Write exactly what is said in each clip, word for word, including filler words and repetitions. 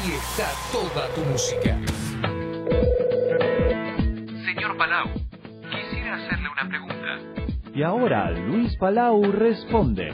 Aquí está toda tu música. Señor Palau, quisiera hacerle una pregunta. Y ahora Luis Palau responde.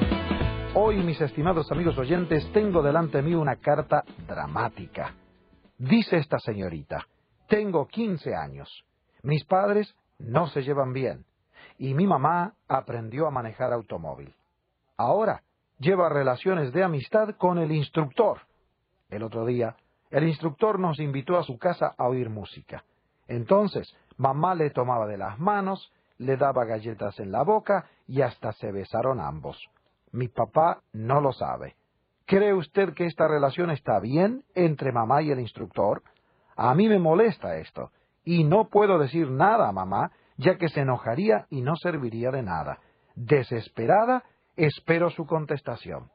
Hoy, mis estimados amigos oyentes, tengo delante mío una carta dramática. Dice esta señorita: tengo quince años. Mis padres no se llevan bien. Y mi mamá aprendió a manejar automóvil. Ahora lleva relaciones de amistad con el instructor. El otro día, el instructor nos invitó a su casa a oír música. Entonces, mamá le tomaba de las manos, le daba galletas en la boca y hasta se besaron ambos. Mi papá no lo sabe. ¿Cree usted que esta relación está bien entre mamá y el instructor? A mí me molesta esto, y no puedo decir nada a mamá, ya que se enojaría y no serviría de nada. Desesperada, espero su contestación.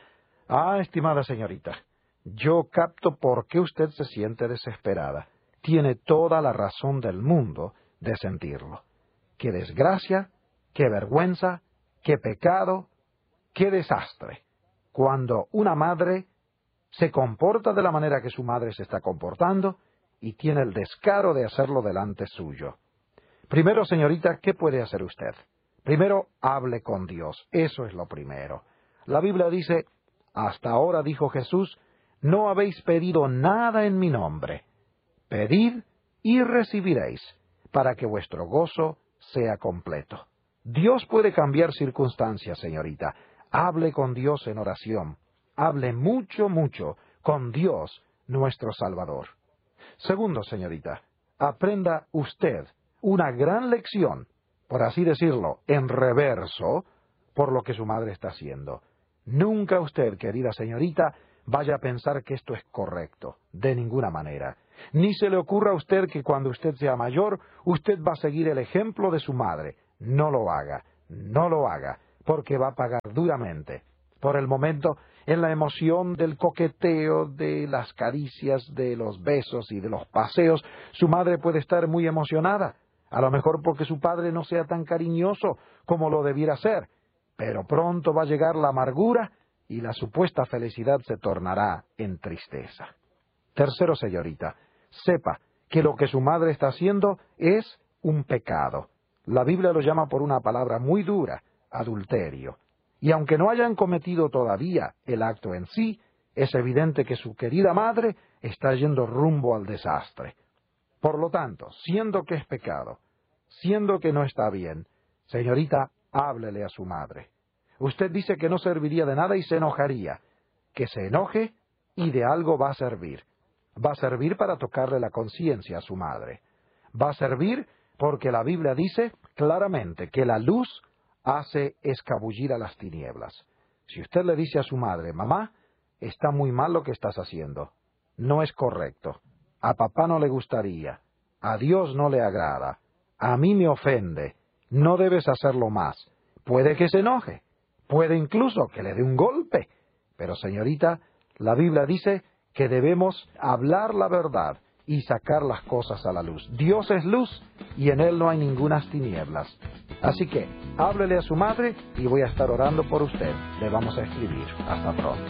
Ah, estimada señorita, yo capto por qué usted se siente desesperada. Tiene toda la razón del mundo de sentirlo. ¡Qué desgracia! ¡Qué vergüenza! ¡Qué pecado! ¡Qué desastre! Cuando una madre se comporta de la manera que su madre se está comportando y tiene el descaro de hacerlo delante suyo. Primero, señorita, ¿qué puede hacer usted? Primero, hable con Dios. Eso es lo primero. La Biblia dice, hasta ahora, dijo Jesús, no habéis pedido nada en mi nombre. Pedid y recibiréis, para que vuestro gozo sea completo. Dios puede cambiar circunstancias, señorita. Hable con Dios en oración. Hable mucho, mucho con Dios, nuestro Salvador. Segundo, señorita, aprenda usted una gran lección, por así decirlo, en reverso, por lo que su madre está haciendo. Nunca usted, querida señorita, vaya a pensar que esto es correcto, de ninguna manera. Ni se le ocurra a usted que cuando usted sea mayor, usted va a seguir el ejemplo de su madre. No lo haga, no lo haga, porque va a pagar duramente. Por el momento, en la emoción del coqueteo, de las caricias, de los besos y de los paseos, su madre puede estar muy emocionada, a lo mejor porque su padre no sea tan cariñoso como lo debiera ser, pero pronto va a llegar la amargura y la supuesta felicidad se tornará en tristeza. Tercero, señorita, sepa que lo que su madre está haciendo es un pecado. La Biblia lo llama por una palabra muy dura, adulterio. Y aunque no hayan cometido todavía el acto en sí, es evidente que su querida madre está yendo rumbo al desastre. Por lo tanto, siendo que es pecado, siendo que no está bien, señorita, háblele a su madre. Usted dice que no serviría de nada y se enojaría. Que se enoje y de algo va a servir. Va a servir para tocarle la conciencia a su madre. Va a servir porque la Biblia dice claramente que la luz hace escabullir a las tinieblas. Si usted le dice a su madre, mamá, está muy mal lo que estás haciendo, no es correcto, a papá no le gustaría, a Dios no le agrada, a mí me ofende, no debes hacerlo más, puede que se enoje, puede incluso que le dé un golpe, pero señorita, la Biblia dice que debemos hablar la verdad y sacar las cosas a la luz. Dios es luz y en Él no hay ningunas tinieblas. Así que, háblele a su madre y voy a estar orando por usted. Le vamos a escribir. Hasta pronto.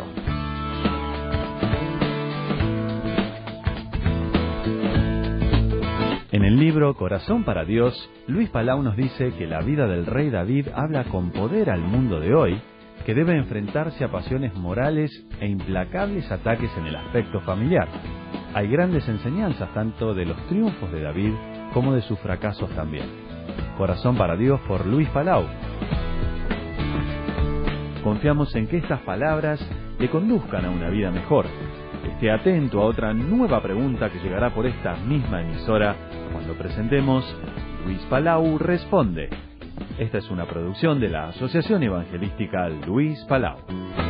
En el libro Corazón para Dios, Luis Palau nos dice que la vida del rey David habla con poder al mundo de hoy, que debe enfrentarse a pasiones morales e implacables ataques en el aspecto familiar. Hay grandes enseñanzas tanto de los triunfos de David como de sus fracasos también. Corazón para Dios por Luis Palau. Confiamos en que estas palabras le conduzcan a una vida mejor. Esté atento a otra nueva pregunta que llegará por esta misma emisora cuando presentemos Luis Palau Responde. Esta es una producción de la Asociación Evangelística Luis Palau.